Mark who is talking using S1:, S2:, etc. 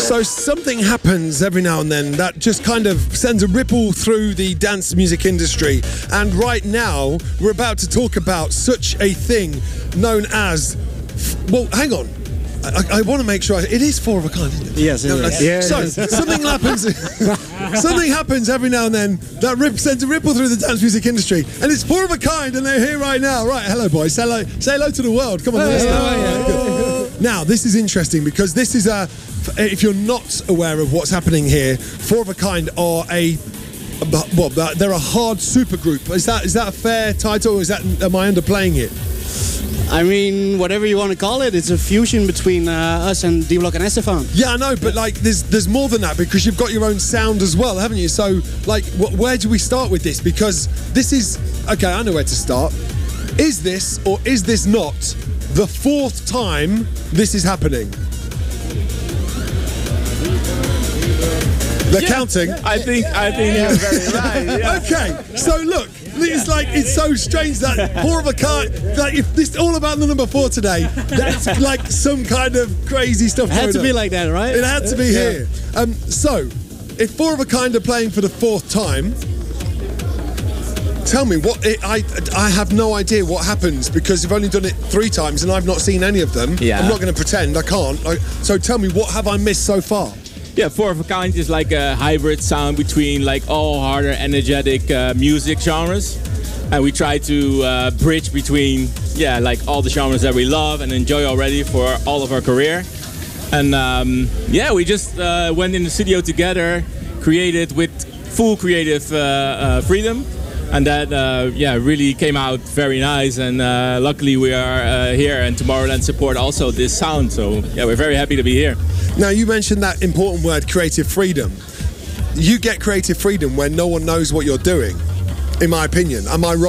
S1: So something happens every now and then that just kind of sends a ripple through the dance music industry. And right now, we're about to talk about such a thing known as... Well, hang on. I want to make sure it is four of a kind, isn't it?
S2: Yes, it is.
S1: Yeah, so something happens. Something happens every now and then that sends a ripple through the dance music industry, and it's four of a kind, and they're here right now. Right, hello, boys. Say hello to the world. Come on. Now, this is interesting because this is if you're not aware of what's happening here, Four of a Kind are they're a hard supergroup. Is that a fair title, or am I underplaying it?
S2: I mean, whatever you want to call it, it's a fusion between us and D-Block and Estefan.
S1: Yeah, I know, but like, there's more than that because you've got your own sound as well, haven't you? So, like, where do we start with this? Because this is okay. I know where to start. Is this or is this not the fourth time this is happening? They're counting.
S3: I think you're very right. Yeah.
S1: Okay, so look, it's so strange that Four of a Kind, like if this all about the number 4 today, that's like some kind of crazy stuff.
S2: It had to be like that, right?
S1: It had to be here. So, if Four of a Kind are playing for the 4th time, tell me I have no idea what happens because you've only done it 3 times and I've not seen any of them.
S3: Yeah.
S1: I'm not going to pretend I can't. So tell me, what have I missed so far?
S3: Yeah, Four of a Kind is like a hybrid sound between like all harder, energetic music genres. And we try to bridge between, like all the genres that we love and enjoy already for all of our career. And we just went in the studio together, created with full creative freedom. And that, really came out very nice. And luckily we are here, and Tomorrowland support also this sound. So, we're very happy to be here.
S1: Now, you mentioned that important word, creative freedom. You get creative freedom when no one knows what you're doing, in my opinion. Am I wrong?